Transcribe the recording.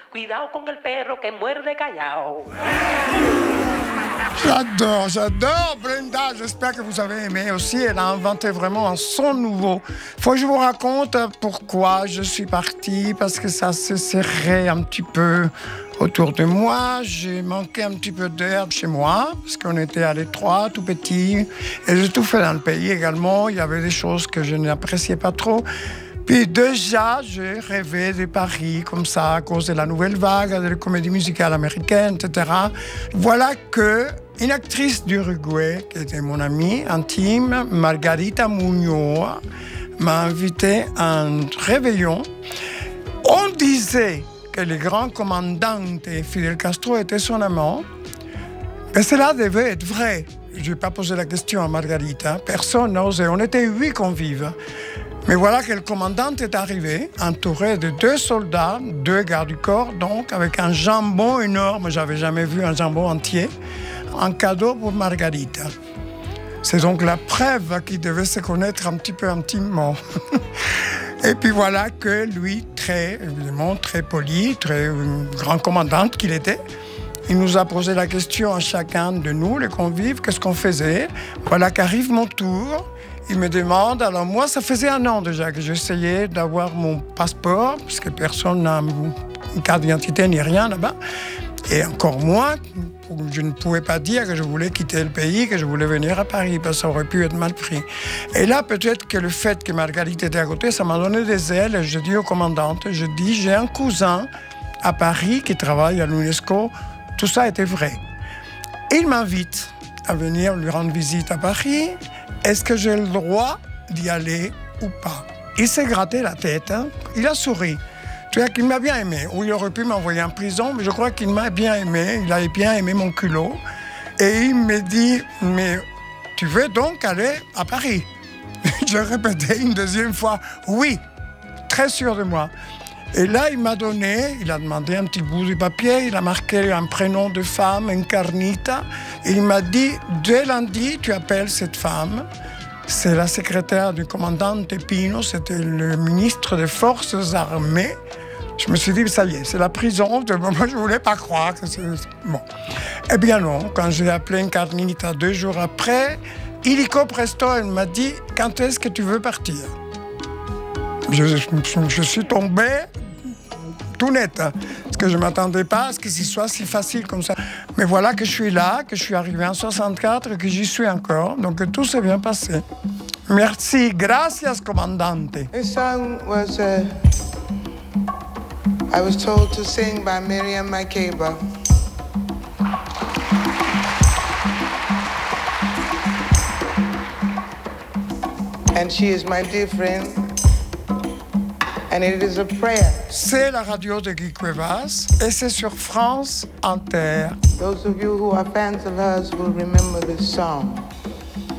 Cuidado con el perro que muerde callao. J'adore Brenda, j'espère que vous avez aimé aussi. Elle a inventé vraiment un son nouveau. Faut que je vous raconte pourquoi je suis partie, parce que ça se serrait un petit peu autour de moi. J'ai manqué un petit peu d'air chez moi, parce qu'on était à l'étroit, tout petit. Et j'ai tout fait dans le pays également. Il y avait des choses que je n'appréciais pas trop. Puis déjà, j'ai rêvé de Paris comme ça, à cause de la nouvelle vague, de la comédie musicale américaine, etc. Voilà que une actrice d'Uruguay, qui était mon amie intime, Margarita Muñoz, m'a invité à un réveillon. On disait que le grand commandant Fidel Castro était son amant, mais cela devait être vrai. Je n'ai pas posé la question à Margarita, personne n'osait. On était 8 convives. Mais voilà que le commandant est arrivé, entouré de 2 soldats, 2 gardes du corps, donc avec un jambon énorme, j'avais jamais vu un jambon entier, un cadeau pour Margarita. C'est donc la preuve qu'ils devaient se connaître un petit peu intimement. Et puis voilà que lui, évidemment, très poli, très grand commandant qu'il était, il nous a posé la question à chacun de nous, les convives, qu'est-ce qu'on faisait. Voilà qu'arrive mon tour. Il me demande, alors moi, ça faisait 1 an déjà que j'essayais d'avoir mon passeport, parce que personne n'a une carte d'identité ni rien là-bas. Et encore moins, je ne pouvais pas dire que je voulais quitter le pays, que je voulais venir à Paris, parce que ça aurait pu être mal pris. Et là, peut-être que le fait que Margarita était à côté, ça m'a donné des ailes. Et je dis au commandant, j'ai un cousin à Paris qui travaille à l'UNESCO. Tout ça était vrai. Et il m'invite à venir lui rendre visite à Paris. Est-ce que j'ai le droit d'y aller ou pas? Il s'est gratté la tête, hein? Il a souri. Tu vois qu'il m'a bien aimé. Ou il aurait pu m'envoyer en prison, mais je crois qu'il m'a bien aimé. Il avait bien aimé mon culot. Et il me dit, mais tu veux donc aller à Paris? Je répétais une deuxième fois, oui, très sûr de moi. Et là, il a demandé un petit bout de papier, il a marqué un prénom de femme, Encarnita, et il m'a dit, dès lundi, tu appelles cette femme. C'est la secrétaire du commandant Pino, c'était le ministre des Forces armées. Je me suis dit, ça y est, c'est la prison. Moi, je ne voulais pas croire que c'est... Bon. Eh bien non, quand j'ai appelé Encarnita 2 jours après, illico presto, elle m'a dit, quand est-ce que tu veux partir? Je suis tombé tout net, hein, parce que je ne m'attendais pas à ce que ce soit si facile comme ça. Mais voilà que je suis là, que je suis arrivé en 64, que j'y suis encore, donc tout s'est bien passé. Merci, gracias, comandante. This song was, I was told to sing by Miriam Makeba. And she is my dear friend. And it is a prayer. C'est la radio de Guy Cuevas et c'est sur France Inter. Those of you who are fans of hers will remember this song.